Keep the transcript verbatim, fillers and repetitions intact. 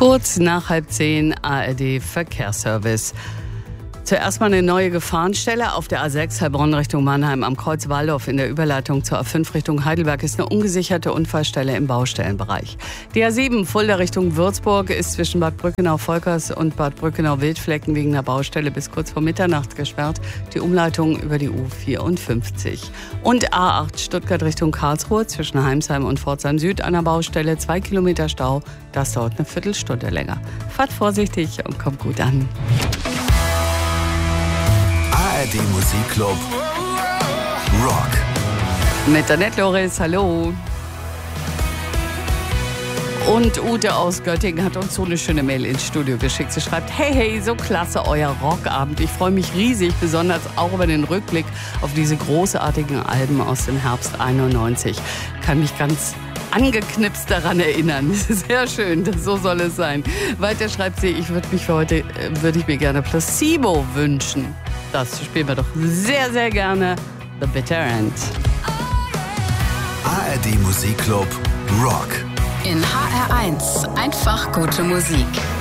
Kurz nach halb zehn A R D Verkehrsservice. Zuerst mal eine neue Gefahrenstelle auf der A sechs Heilbronn Richtung Mannheim am Kreuz Waldorf in der Überleitung zur A fünf Richtung Heidelberg ist eine ungesicherte Unfallstelle im Baustellenbereich. Die A sieben Fulda Richtung Würzburg ist zwischen Bad Brückenau-Volkers und Bad Brückenau-Wildflecken wegen der Baustelle bis kurz vor Mitternacht gesperrt. Die Umleitung über die U vierundfünfzig. Und A acht Stuttgart Richtung Karlsruhe zwischen Heimsheim und Pforzheim Süd an der Baustelle. Zwei Kilometer Stau, das dauert eine Viertelstunde länger. Fahrt vorsichtig und kommt gut an. A R D Musikclub Rock. Mit Annette Loris, hallo. Und Ute aus Göttingen hat uns so eine schöne Mail ins Studio geschickt. Sie schreibt, hey, hey, so klasse euer Rockabend. Ich freue mich riesig, besonders auch über den Rückblick auf diese großartigen Alben aus dem Herbst einundneunzig. Kann mich ganz angeknipst daran erinnern. Sehr schön, so soll es sein. Weiter schreibt sie, ich würde mich für heute, würde ich mir gerne Placebo wünschen. Das spielen wir doch sehr, sehr gerne. The Bitter End. A R D Musikclub Rock. In H R eins. Einfach gute Musik.